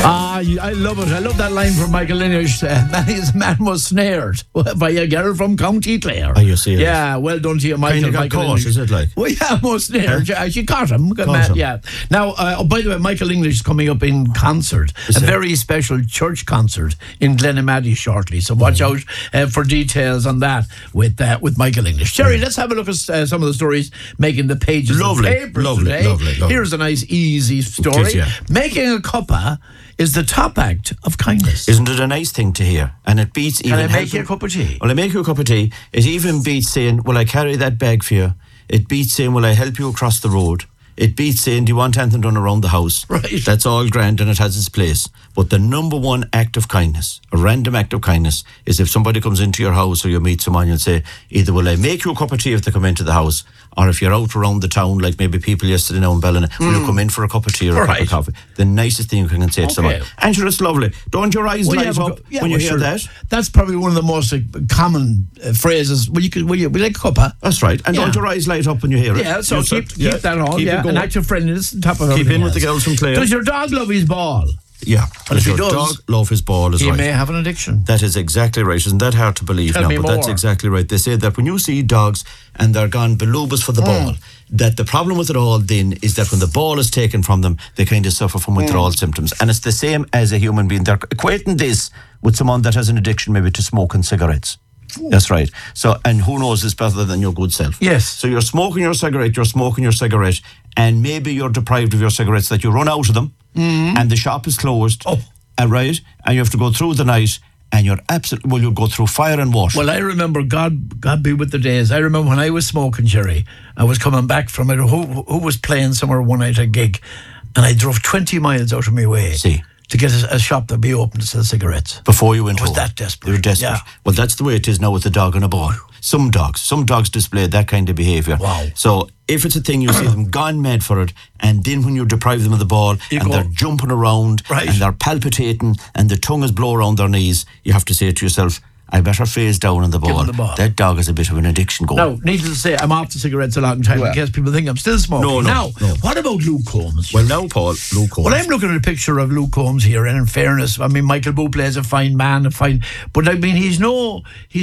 I love it. I love that line from Michael Lynch. Man was snared by a girl from County Clare. Are you serious? Yeah, well done to you, Michael. Kind of got Michael caught, English. is it like? Well, yeah, was snared. She caught him. Caught him. Yeah. Now, by the way, Michael English is coming up in concert, a very special church concert in Glenamaddy shortly. So watch out for details on that with Michael English. Jerry, let's have a look at some of the stories making the pages of papers today. Lovely. Here's a nice, easy story. It is, yeah. Making a cuppa is the top act of kindness. Isn't it a nice thing to hear? And it beats even... Can I make you a cup of tea? Well, I make you a cup of tea. It even beats saying, will I carry that bag for you? It beats saying, will I help you across the road? It beats saying, do you want anything done around the house? Right. That's all grand and it has its place. But the number one act of kindness, a random act of kindness, is if somebody comes into your house or you meet someone, you'll say, either will I make you a cup of tea if they come into the house, or if you're out around the town, like maybe people yesterday now in Ballina, will you come in for a cup of tea or a cup of coffee? The nicest thing you can say to someone. And sure, it's lovely. Don't your eyes light up when you hear that? That's probably one of the most common phrases. Will you like a cuppa? That's right. And don't your eyes light up when you hear it? Yeah, so keep that on. Keep it going. An act of friendliness on top of Keep in with else. the girls from Clare. Does your dog love his ball? Yeah. Well, if he your does, dog love his ball is he right. may have an addiction. That is exactly right. Isn't that hard to believe Tell now? me But more. that's exactly right. They say that when you see dogs and they're gone balubas for the ball, that the problem with it all then is that when the ball is taken from them, they kind of suffer from withdrawal symptoms. And it's the same as a human being. They're equating this with someone that has an addiction maybe to smoking cigarettes. That's right. So, and who knows this better than your good self? Yes. So you're smoking your cigarette, and maybe you're deprived of your cigarettes, that you run out of them, and the shop is closed. Right, and you have to go through the night, and you're absolutely, well, you'll go through fire and water. Well, I remember, God be with the days, I remember when I was smoking, Jerry, I was coming back from it, who was playing somewhere one night, a gig, and I drove 20 miles out of my way to get a shop that be open to sell cigarettes. Before you went home. I was that desperate. You were desperate. Yeah. Well, that's the way it is now with the dog and a ball. Some dogs display that kind of behaviour. Wow. So if it's a thing, you see them gone mad for it, and then when you deprive them of the ball, they're jumping around, and they're palpitating, and the tongue is blown around their knees, you have to say to yourself, I better phase down on the ball. That dog has a bit of an addiction going. Now, needless to say, I'm off the cigarettes a long time in case people think I'm still smoking. No. What about Luke Combs? Well, now, Paul, Luke Combs. Well, I'm looking at a picture of Luke Combs here, and in fairness, I mean, Michael Bublé is a fine man, but I mean, he's no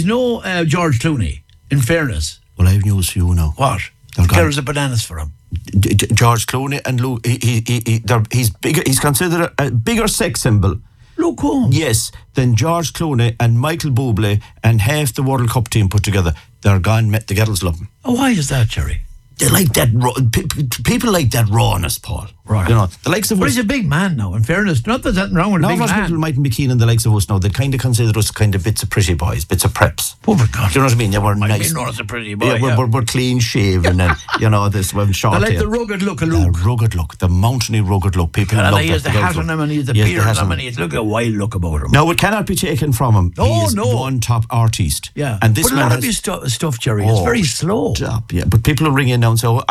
George Clooney, in fairness. Well, I have news for you now. What? There's a bananas for him. George Clooney and Luke, he's bigger. He's considered a bigger sex symbol. Luke Combs. Yes, then George Clooney and Michael Bublé and half the World Cup team put together. They're gone, the girls love them. Oh, why is that, Jerry? They like that people like that rawness, Paul. Right. You know, the likes of us. But he's a big man now, in fairness. Not that there's nothing wrong with a big man. People mightn't be keen on the likes of us now. They kind of consider us kind of bits of pretty boys, bits of preps. Oh, my God. Do you know what I mean? Yeah, we're nice. Be known as a pretty boy. We're clean shaven and, you know, this one short hair. I like the rugged look of Luke. The rugged look, the mountainy rugged look. People love that. He has the hat on him and he has the beard on him and he's look a wild look about him. No, it cannot be taken from him. Oh, he is one top artiste. Yeah. And this but a lot of his stuff, Jerry, is very slow. Yeah, but people will ring in now and say,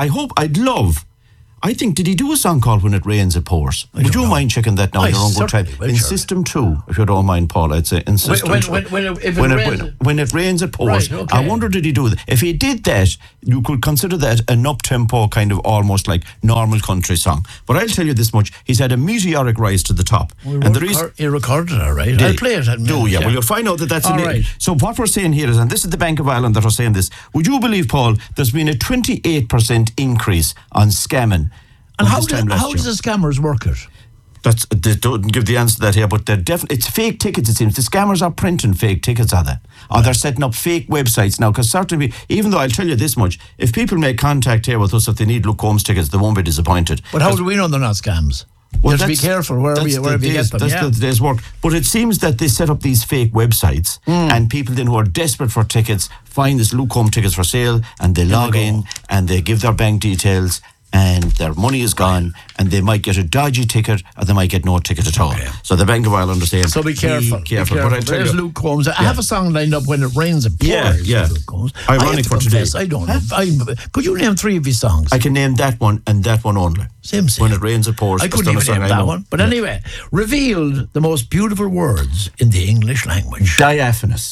I think, did he do a song called When It Rains It Pours? Would you mind checking that now in your own good time? In System 2, if you don't mind, Paul, I'd say in System 2. When it rains, it pours. Right, okay. I wonder, did he do that? If he did that, you could consider that an up-tempo kind of almost like normal country song. But I'll tell you this much, he's had a meteoric rise to the top. He recorded it, right? I'll play it. Well, you'll find out that that's right. So what we're saying here is, and this is the Bank of Ireland that are saying this, would you believe, Paul, there's been a 28% increase on scamming. And how does the scammers work it? They don't give the answer to that here, but they're definitely, it's fake tickets, it seems. The scammers are printing fake tickets, are they? Or they're setting up fake websites now, because certainly, even though I'll tell you this much, if people make contact here with us, if they need Luke Combs tickets, they won't be disappointed. But how do we know they're not scams? Well, you have to be careful wherever you get them. That's the day's work. But it seems that they set up these fake websites, and people then who are desperate for tickets find this Luke Combs tickets for sale, and they log in, and they give their bank details, and their money is gone, and they might get a dodgy ticket, or they might get no ticket at all. So the Bank of Ireland understand. So be careful. Be careful. But I tell There's you, Luke Combs. I have a song lined up, When It Rains It Pours. Yeah. Luke Combs. Ironic for today. I don't know. Could you name 3 of his songs? I can name that one and that one only. Same. When It Rains It Pours. I couldn't even name that one. But anyway, revealed the most beautiful words in the English language. Diaphanous.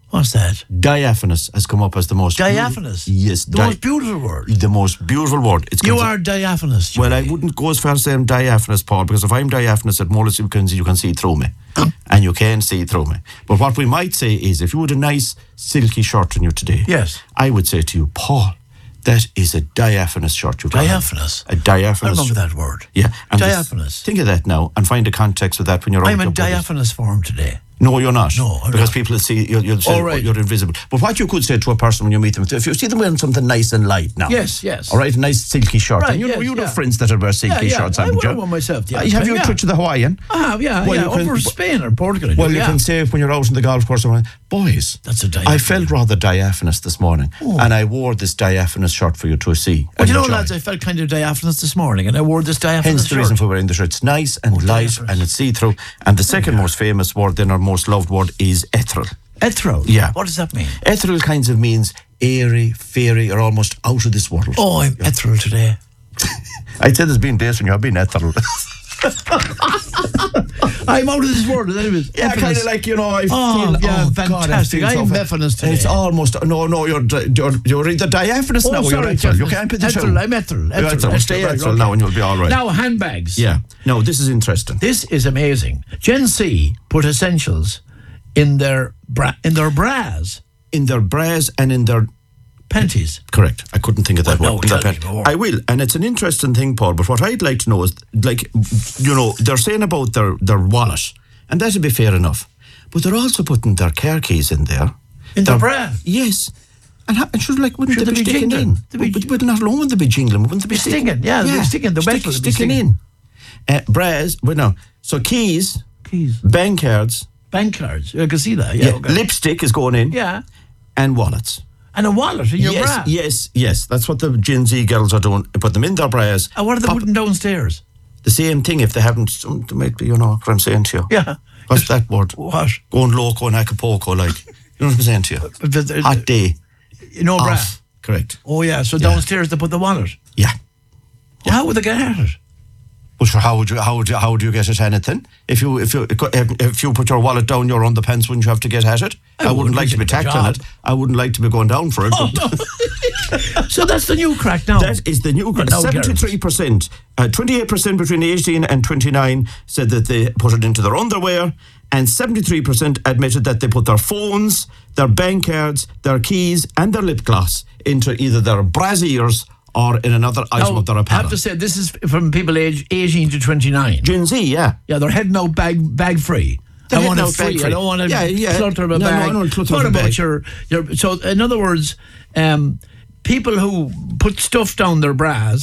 What's that? Diaphanous has come up as the most... Diaphanous? Yes. The most beautiful word. The most beautiful word. It's You are diaphanous. Well, I wouldn't go as far as saying diaphanous, Paul, because if I'm diaphanous at Mullis, you can see through me. And you can see through me. But what we might say is, if you had a nice silky shirt on you today, yes, I would say to you, Paul, that is a diaphanous shirt you've got. Diaphanous? A diaphanous. I remember that word. Yeah. And diaphanous. Think of that now and find a context with that when you're out. I'm in diaphanous form today. No, you're not. No, I'm because not. people see you'll say you're invisible. But what you could say to a person when you meet them, if you see them wearing something nice and light now, yes, all right, a nice silky shirt, right, and you know friends that wear silky shirts. I haven't wear you? one myself. Yeah, have you a trip to the Hawaiian? I have, over Spain or Portugal. Well, you can say when you're out on the golf course, boys, that's a diaphanous. I felt rather diaphanous this morning, and I wore this diaphanous shirt for you to see. Well, you know, lads, I felt kind of diaphanous this morning, and I wore this diaphanous Hence the shirt. reason for wearing the shirt. It's nice and light, and it's see-through. And the second most famous word, then our most loved word, is ethereal. Ethereal? Yeah. What does that mean? Ethereal kinds of means airy, fairy, or almost out of this world. Oh, I'm ethereal today. I'd say there's been days when you've been ethereal. I'm out of this world. Yeah, kind of like, I feel... fantastic. I'm diaphanous today. It's almost... No, you're either diaphanous now or you're ethereal. You can't put the two. I'm ethereal. Stay ethereal now and you'll be all right. Now, handbags. Yeah. No, this is interesting. This is amazing. Gen Z put essentials in their bras. In their bras and in their... panties. Correct. I couldn't think of that word. No, I will. And it's an interesting thing, Paul, but what I'd like to know is, they're saying about their wallet, and that'd be fair enough. But they're also putting their car keys in there. In their bra? Yes. And wouldn't they be sticking in? But not alone would they be jingling, wouldn't they be stinging? Yeah, they'd be sticking. The metal would be sticking in. Bras, so keys. Bank cards. Bank cards. I can see that. Yeah. Okay. Lipstick is going in. Yeah. And wallets. And a wallet in your bra? Yes. That's what the Gen Z girls are doing. Put them in their bras. And what are they putting downstairs? The same thing if they haven't... They might be, what I'm saying to you. Yeah. What's that word? What? Going loco in Acapulco, like. You know what I'm saying to you? Hot day. No bra. Correct. Oh, yeah. So downstairs they put the wallet? Yeah. Well, how would they get at it? Well, sure, how would you get at anything? If you put your wallet down your underpants, wouldn't you have to get at it? I wouldn't like to be tackling it. I wouldn't like to be going down for it. So that's the new crack now. That is the new crack. 73%, 28% between 18 and 29 said that they put it into their underwear, and 73% admitted that they put their phones, their bank cards, their keys, and their lip gloss into either their brassiers or in another item of their apparel. I have to say, this is from people aged 18 to 29. Gen Z, yeah. Yeah, they're heading out bag free. I want it free. I don't want to clutter a bag. What about your... So, in other words, people who put stuff down their bras,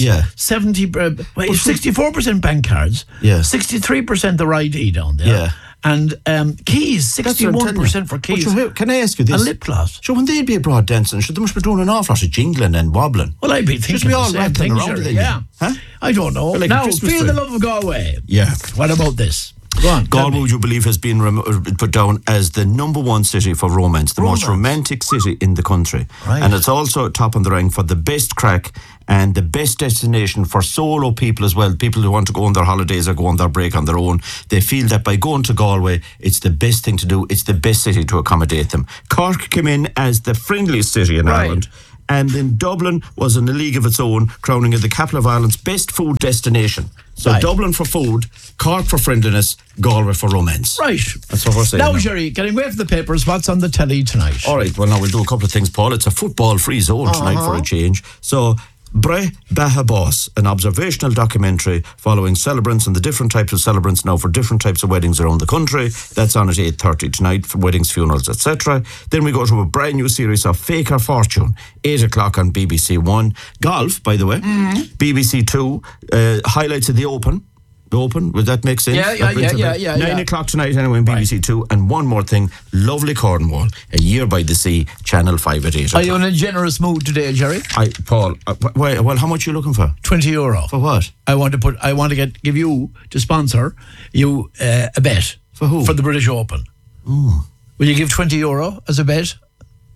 64% bank cards, 63% their ID down there. Yeah. And keys, 61% for keys. Can I ask you this? And lip gloss. So when they'd be abroad dancing, they must be doing an awful lot of jingling and wobbling. Well, I'd be thinking the same thing. Yeah. Huh? I don't know. Like now, Feel the Love of Galway. Yeah. What about this? Go on. Galway, would you believe, has been put down as the number one city for romance, the most romantic city in the country. Right. And it's also top on the rank for the best crack and the best destination for solo people as well, people who want to go on their holidays or go on their break on their own. They feel that by going to Galway, it's the best thing to do. It's the best city to accommodate them. Cork came in as the friendliest city in Ireland. And then Dublin was in a league of its own, crowning it the capital of Ireland's best food destination. So Dublin for food, Cork for friendliness, Galway for romance. Right. That's what we're saying. Now, Jerry, getting away from the papers, what's on the telly tonight? All right, well, now we'll do a couple of things, Paul. It's a football-free zone tonight for a change. So, Bre Baha Boss, an observational documentary following celebrants and the different types of celebrants now for different types of weddings around the country. That's on at 8:30 tonight for weddings, funerals, etc. Then we go to a brand new series of Fake or Fortune, 8 o'clock on BBC One. Golf, by the way, BBC Two, highlights of the Open. Would that make sense? Yeah. 9 o'clock tonight anyway on BBC Two. And one more thing, lovely Cornwall, A Year by the Sea, Channel 5 at 8 o'clock. Are you in a generous mood today, Jerry? Paul, well, how much are you looking for? €20. For what? I want to give you, to sponsor you, a bet. For who? For the British Open. Will you give €20 as a bet?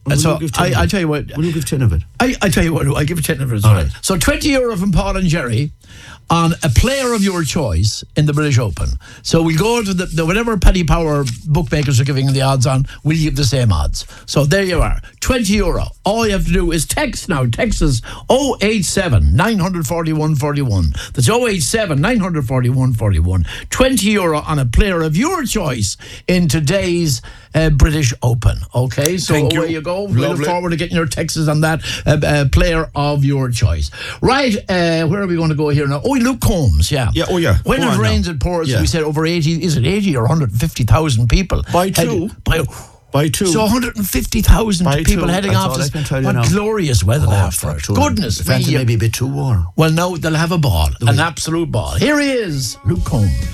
So give 10 of I it? tell you what. Will you give 10 of it? I tell you what, I give it 10 of it as All well. right. So €20 from Paul and Jerry on a player of your choice in the British Open. So we'll go to the whatever Paddy Power bookmakers are giving the odds on, we'll give the same odds. So there you are, €20. All you have to do is text now. Text us 087 941 41. That's 087 941 41. €20 on a player of your choice in today's British Open. Okay, so Thank you. away you go. We look Lovely. forward to getting your texts on that player of your choice. Right, where are we going to go here now? Oh, Luke Combs, yeah. Yeah, oh, yeah. When Go it on rains, now. it pours. Yeah. We said over 80, is it 80 or 150,000 people? By two. By two. So 150,000 By people two. heading That's off all I this. can tell you What now. glorious weather they have for it. Goodness Fancy me. maybe a bit too warm. Well, no, they'll have a ball. An absolute ball. Here he is, Luke Combs.